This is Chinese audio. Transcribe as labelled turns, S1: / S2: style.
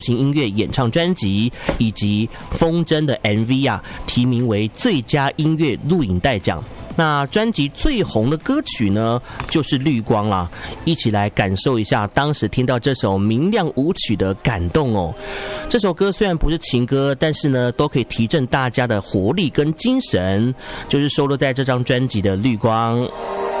S1: 情音乐演唱专辑以及风筝的 MV 啊，提名为最佳音乐录影带奖。那专辑最红的歌曲呢，就是《绿光》啦，一起来感受一下当时听到这首明亮舞曲的感动哦。这首歌虽然不是情歌，但是呢，都可以提振大家的活力跟精神，就是收录在这张专辑的《绿光》。